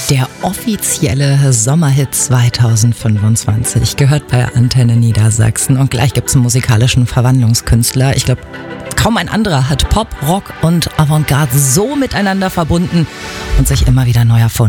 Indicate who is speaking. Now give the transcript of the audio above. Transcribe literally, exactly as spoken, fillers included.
Speaker 1: Der offizielle Sommerhit zwanzig fünfundzwanzig gehört bei Antenne Niedersachsen. Und gleich gibt's einen musikalischen Verwandlungskünstler. Ich glaube, kaum ein anderer hat Pop, Rock und Avantgarde so miteinander verbunden und sich immer wieder neu erfunden.